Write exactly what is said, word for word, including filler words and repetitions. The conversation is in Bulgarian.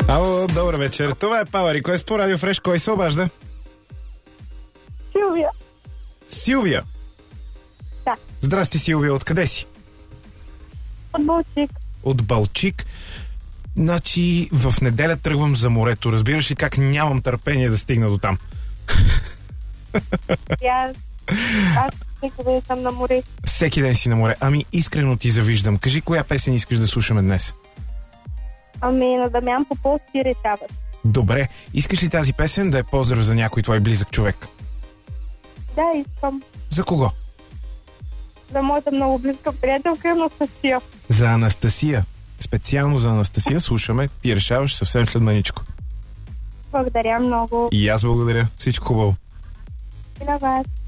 Ало, добър вечер. Това е Power Request по Радио Фреш. Кой се обажда? Силвия. Силвия? Да. Здрасти, Силвия. Откъде си? От Балчик. От Балчик. Значи в неделя тръгвам за морето. Разбираш ли как нямам търпение да стигна до там? И аз, аз всеки ден съм на море. Всеки ден си на море. Ами искрено ти завиждам. Кажи, коя песен искаш да слушаме днес? Ами на Дамян Попов ти решават. Добре. Искаш ли тази песен да е поздрав за някой твой близък човек? Да, искам. За кого? За моята много близка приятелка Анастасия. За Анастасия. Специално за Анастасия слушаме Ти решаваш съвсем след маничко. Благодаря много. И аз благодаря. Всичко хубаво. И на вас.